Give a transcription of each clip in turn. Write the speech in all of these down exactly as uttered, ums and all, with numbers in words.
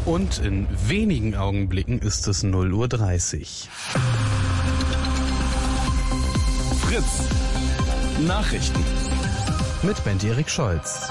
Und in wenigen Augenblicken ist es null Uhr dreißig. Fritz. Nachrichten. Mit Bernd-Erik Scholz.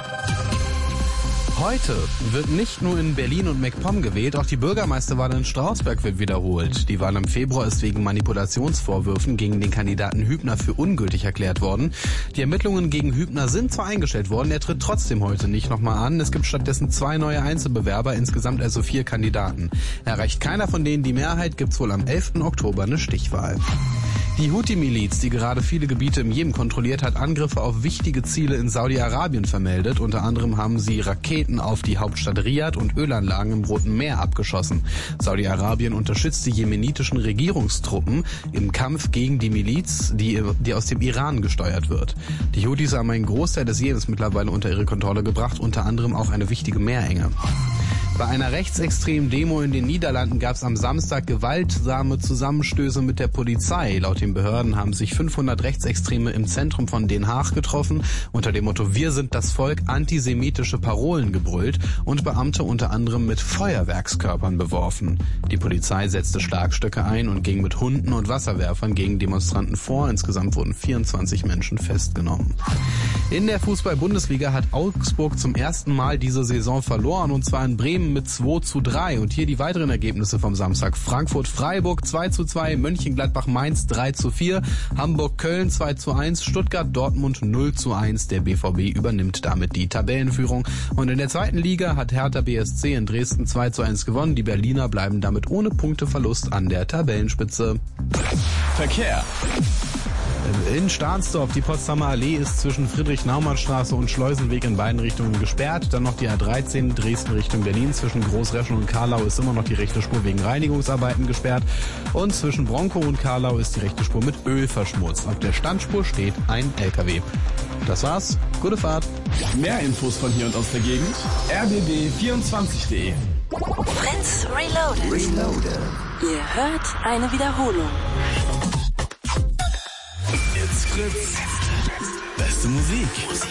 Heute wird nicht nur in Berlin und MacPom gewählt, auch die Bürgermeisterwahl in Strausberg wird wiederholt. Die Wahl im Februar ist wegen Manipulationsvorwürfen gegen den Kandidaten Hübner für ungültig erklärt worden. Die Ermittlungen gegen Hübner sind zwar eingestellt worden, er tritt trotzdem heute nicht nochmal an. Es gibt stattdessen zwei neue Einzelbewerber, insgesamt also vier Kandidaten. Erreicht keiner von denen die Mehrheit, gibt's wohl am elften Oktober eine Stichwahl. Die Houthi-Miliz, die gerade viele Gebiete im Jemen kontrolliert, hat Angriffe auf wichtige Ziele in Saudi-Arabien vermeldet. Unter anderem haben sie Raketen auf die Hauptstadt Riad und Ölanlagen im Roten Meer abgeschossen. Saudi-Arabien unterstützt die jemenitischen Regierungstruppen im Kampf gegen die Miliz, die, die aus dem Iran gesteuert wird. Die Houthis haben einen Großteil des Jemens mittlerweile unter ihre Kontrolle gebracht, unter anderem auch eine wichtige Meerenge. Bei einer rechtsextremen Demo in den Niederlanden gab es am Samstag gewaltsame Zusammenstöße mit der Polizei. Laut den Behörden haben sich fünfhundert Rechtsextreme im Zentrum von Den Haag getroffen, unter dem Motto "Wir sind das Volk" antisemitische Parolen gebrüllt und Beamte unter anderem mit Feuerwerkskörpern beworfen. Die Polizei setzte Schlagstöcke ein und ging mit Hunden und Wasserwerfern gegen Demonstranten vor. Insgesamt wurden vierundzwanzig Menschen festgenommen. In der Fußball-Bundesliga hat Augsburg zum ersten Mal diese Saison verloren, und zwar in Bremen mit zwei zu drei. Und hier die weiteren Ergebnisse vom Samstag. Frankfurt-Freiburg zwei zu zwei, Mönchengladbach-Mainz drei zu vier, Hamburg-Köln zwei zu eins, Stuttgart-Dortmund null zu eins. Der B V B übernimmt damit die Tabellenführung. Und in der zweiten Liga hat Hertha B S C in Dresden zwei zu eins gewonnen. Die Berliner bleiben damit ohne Punkteverlust an der Tabellenspitze. Verkehr. In Stahnsdorf, die Potsdamer Allee ist zwischen Friedrich-Naumann-Straße und Schleusenweg in beiden Richtungen gesperrt. Dann noch die A dreizehn Dresden Richtung Berlin. Zwischen Großreschen und Karlau ist immer noch die rechte Spur wegen Reinigungsarbeiten gesperrt. Und zwischen Bronkow und Karlau ist die rechte Spur mit Öl verschmutzt. Auf der Standspur steht ein L K W. Das war's. Gute Fahrt. Mehr Infos von hier und aus der Gegend. r b b vierundzwanzig punkt de. Fritz Reloaded. Reloaded. Ihr hört eine Wiederholung. It's Fritz. Beste Musik.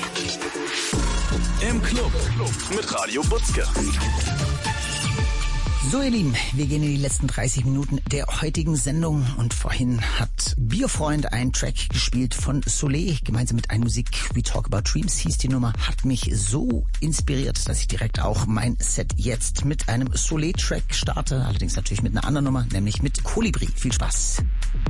Im Club mit Radio Butzke. So, ihr Lieben, wir gehen in die letzten dreißig Minuten der heutigen Sendung, und vorhin hat Bierfreund einen Track gespielt von Soleil, gemeinsam mit einer Musik. We Talk About Dreams hieß die Nummer, hat mich so inspiriert, dass ich direkt auch mein Set jetzt mit einem Soleil-Track starte, allerdings natürlich mit einer anderen Nummer, nämlich mit Kolibri. Viel Spaß.